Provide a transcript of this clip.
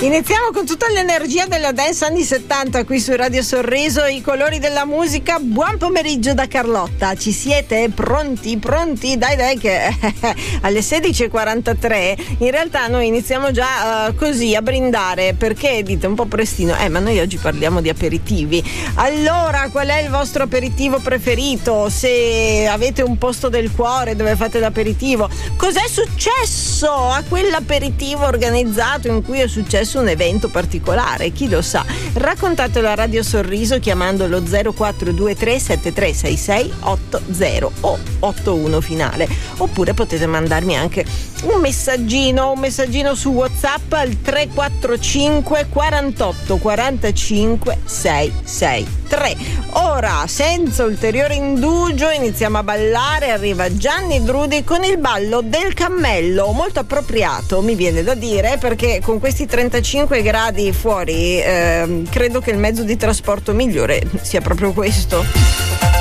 Iniziamo con tutta l'energia della dance anni 70 qui su Radio Sorriso, i colori della musica. Buon pomeriggio da Carlotta, ci siete? Pronti? Dai che alle 16:43 in realtà noi iniziamo già così a brindare, perché dite un po' prestino, ma noi oggi parliamo di aperitivi. Allora, qual è il vostro aperitivo preferito? Se avete un posto del cuore dove fate l'aperitivo, cos'è successo a quell'aperitivo organizzato in cui è successo un evento particolare? Chi lo sa? Raccontatelo a Radio Sorriso chiamando lo 0423 7366 80 o 81 finale, oppure potete mandarmi anche un messaggino su WhatsApp al 345 48 45 663. Ora, senza ulteriore indugio, iniziamo a ballare. Arriva Gianni Drudi con il ballo del cammello, molto appropriato, mi viene da dire, perché con questi 35 gradi fuori credo che il mezzo di trasporto migliore sia proprio questo.